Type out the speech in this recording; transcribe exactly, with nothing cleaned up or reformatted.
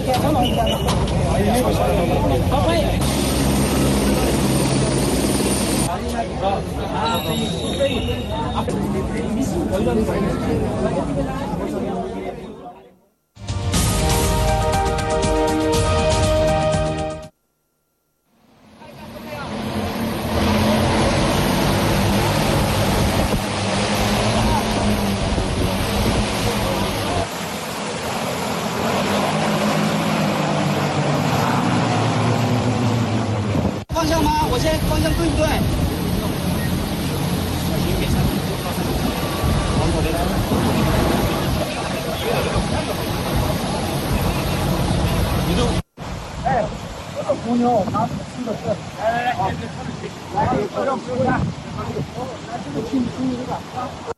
方向吗？我现在方向对不对？哎，这个红牛，拿这个是，来来来，来，不用不用，来这个请请一个。